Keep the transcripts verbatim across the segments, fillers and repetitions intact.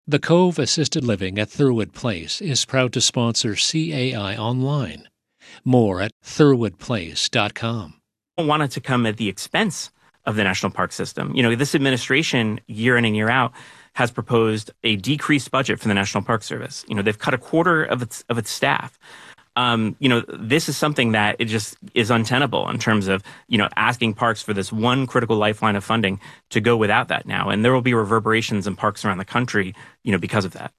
The Cove Assisted Living at Thurwood Place is proud to sponsor C A I Online. More at thurwood place dot com. I don't want it to come at the expense of the national park system. You know, this administration, year in and year out, has proposed a decreased budget for the National Park Service. You know, they've cut a quarter of its of its staff. Um, you know, this is something that it just is untenable in terms of, you know, asking parks for this one critical lifeline of funding to go without that now. And there will be reverberations in parks around the country, you know, because of that.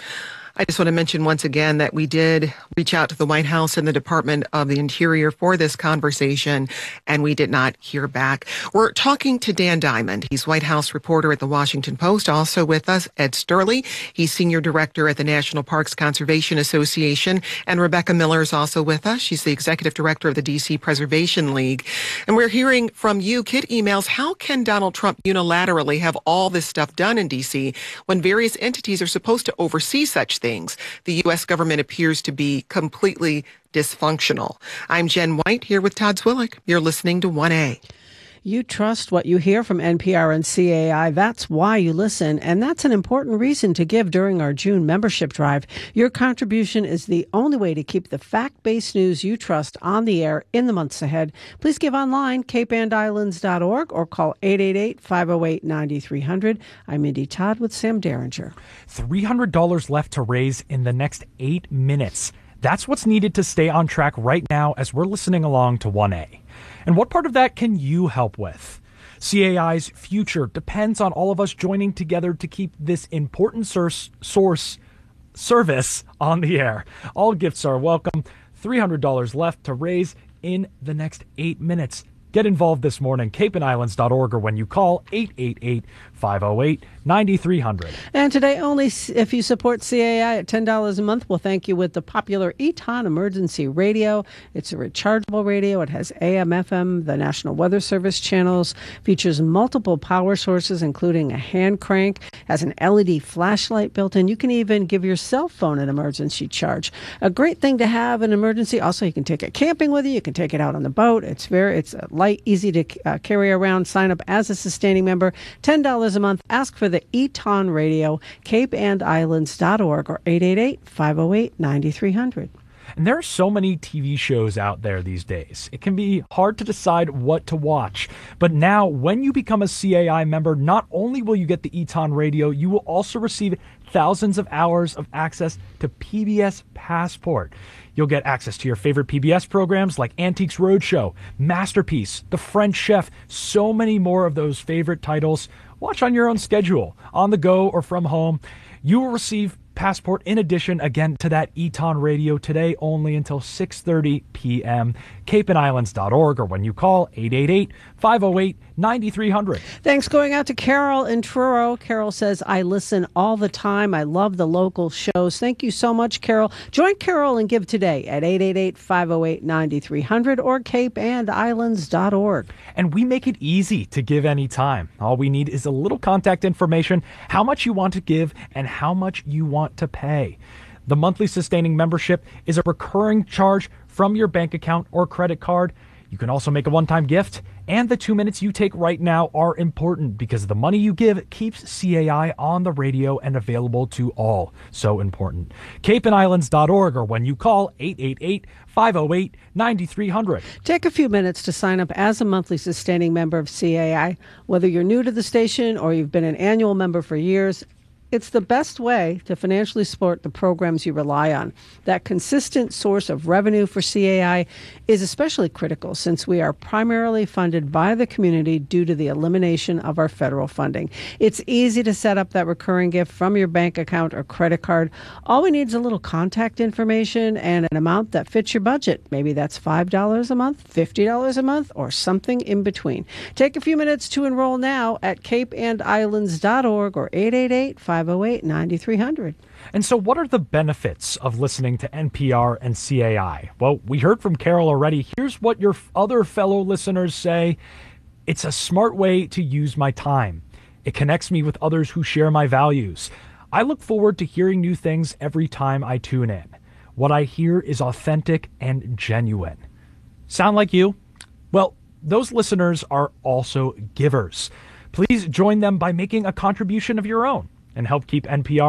I just want to mention once again that we did reach out to the White House and the Department of the Interior for this conversation, and we did not hear back. We're talking to Dan Diamond. He's White House reporter at the Washington Post. Also with us, Ed Sterly. He's senior director at the National Parks Conservation Association. And Rebecca Miller is also with us. She's the executive director of the D C Preservation League. And we're hearing from you, Kid emails, how can Donald Trump unilaterally have all this stuff done in D C when various entities are supposed to oversee such things? The U S government appears to be completely dysfunctional. I'm Jen White here with Todd Swillick. You're listening to one A. You trust what you hear from N P R and C A I. That's why you listen. And that's an important reason to give during our June membership drive. Your contribution is the only way to keep the fact-based news you trust on the air in the months ahead. Please give online, cape and islands dot org, or call eight eight eight, five oh eight, nine three hundred. I'm Mindy Todd with Sam Derringer. three hundred dollars left to raise in the next eight minutes. That's what's needed to stay on track right now as we're listening along to one A. And what part of that can you help with? C A I's future depends on all of us joining together to keep this important source, source service on the air. All gifts are welcome. three hundred dollars left to raise in the next eight minutes. Get involved this morning, cape and islands dot org, or when you call eight eight eight, five oh eight, nine three hundred. And today, only if you support C A I at ten dollars a month, we'll thank you with the popular Eton Emergency Radio. It's a rechargeable radio. It has A M, F M, the National Weather Service channels, features multiple power sources, including a hand crank, has an L E D flashlight built in. You can even give your cell phone an emergency charge. A great thing to have an emergency. Also, you can take it camping with you. You can take it out on the boat. It's very, it's a light, easy to uh, carry around. Sign up as a sustaining member, ten dollars a month. Ask for the Eton Radio, cape and islands dot org, or eight eight eight, five oh eight, nine three hundred. And there are so many T V shows out there these days. It can be hard to decide what to watch. But now, when you become a C A I member, not only will you get the Eton Radio, you will also receive thousands of hours of access to P B S Passport. You'll get access to your favorite P B S programs like Antiques Roadshow, Masterpiece, The French Chef, so many more of those favorite titles. Watch on your own schedule, on the go or from home. You will receive Passport in addition, again, to that Eton Radio today only until six thirty p.m. cape and islands dot org, or when you call eight eight eight, five oh eight, nine three hundred. Thanks going out to Carol in Truro. Carol says, I listen all the time. I love the local shows. Thank you so much, Carol. Join Carol and give today at eight eight eight, five oh eight, nine three hundred or cape and islands dot org. And we make it easy to give anytime. All we need is a little contact information, how much you want to give, and how much you want to pay. The monthly sustaining membership is a recurring charge from your bank account or credit card. You can also make a one-time gift, and the two minutes you take right now are important because the money you give keeps C A I on the radio and available to all. So important. cape and islands dot org, or when you call eight eight eight, five oh eight, nine three hundred. Take a few minutes to sign up as a monthly sustaining member of C A I. Whether you're new to the station or you've been an annual member for years, it's the best way to financially support the programs you rely on. That consistent source of revenue for C A I is especially critical since we are primarily funded by the community due to the elimination of our federal funding. It's easy to set up that recurring gift from your bank account or credit card. All we need is a little contact information and an amount that fits your budget. Maybe that's five dollars a month, fifty dollars a month, or something in between. Take a few minutes to enroll now at cape and islands dot org or eight eight eight, five oh eight, nine three hundred. And so what are the benefits of listening to N P R and C A I? Well, we heard from Carol already. Here's what your other fellow listeners say. It's a smart way to use my time. It connects me with others who share my values. I look forward to hearing new things every time I tune in. What I hear is authentic and genuine. Sound like you? Well, those listeners are also givers. Please join them by making a contribution of your own and help keep N P R